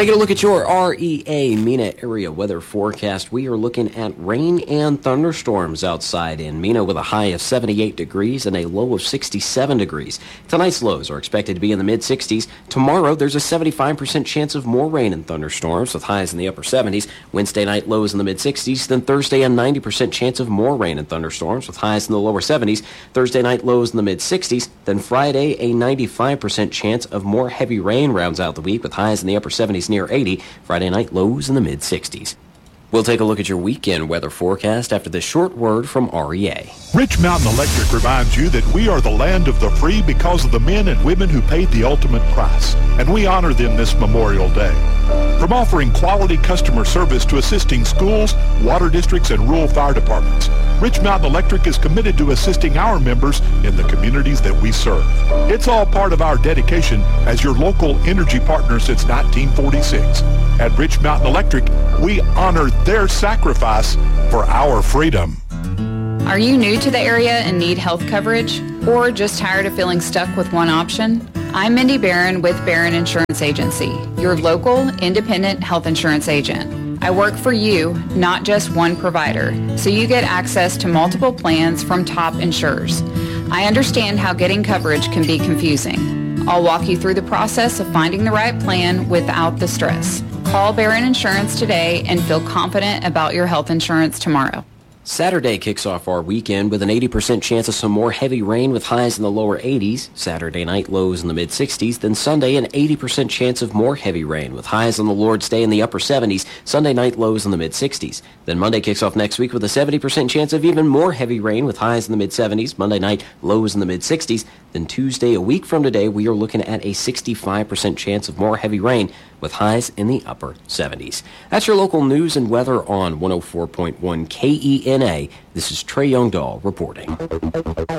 Taking a look at your REA Mena area weather forecast, we are looking at rain and thunderstorms outside in Mena with a high of 78 degrees and a low of 67 degrees. Tonight's lows are expected to be in the mid-60s. Tomorrow, there's a 75% chance of more rain and thunderstorms with highs in the upper 70s. Wednesday night lows in the mid-60s. Then Thursday, a 90% chance of more rain and thunderstorms with highs in the lower 70s. Thursday night lows in the mid-60s. Then Friday, a 95% chance of more heavy rain rounds out the week with highs in the upper 70s near 80. Friday night lows in the mid-60s. We'll take a look at your weekend weather forecast after this short word from REA. Rich Mountain Electric reminds you that we are the land of the free because of the men and women who paid the ultimate price, and we honor them this Memorial Day. From offering quality customer service to assisting schools, water districts, and rural fire departments, Rich Mountain Electric is committed to assisting our members in the communities that we serve. It's all part of our dedication as your local energy partner since 1946. At Rich Mountain Electric, we honor their sacrifice for our freedom. Are you new to the area and need health coverage? Or just tired of feeling stuck with one option? I'm Mindy Barron with Barron Insurance Agency, your local independent health insurance agent. I work for you, not just one provider, so you get access to multiple plans from top insurers. I understand how getting coverage can be confusing. I'll walk you through the process of finding the right plan without the stress. Call Barron Insurance today and feel confident about your health insurance tomorrow. Saturday kicks off our weekend with an 80% chance of some more heavy rain with highs in the lower 80s. Saturday night lows in the mid-60s. Then Sunday, an 80% chance of more heavy rain with highs on the Lord's Day in the upper 70s. Sunday night lows in the mid-60s. Then Monday kicks off next week with a 70% chance of even more heavy rain with highs in the mid-70s. Monday night lows in the mid-60s. Then Tuesday, a week from today, we are looking at a 65% chance of more heavy rain with highs in the upper 70s. That's your local news and weather on 104.1 KENA. This is Trey Youngdahl reporting.